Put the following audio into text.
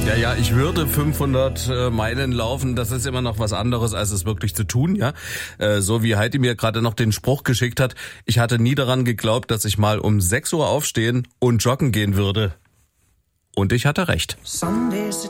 Ja, ich würde 500 Meilen laufen. Das ist immer noch was anderes, als es wirklich zu tun, ja. So wie Heidi mir gerade noch den Spruch geschickt hat. Ich hatte nie daran geglaubt, dass ich mal um 6 Uhr aufstehen und joggen gehen würde. Und ich hatte recht.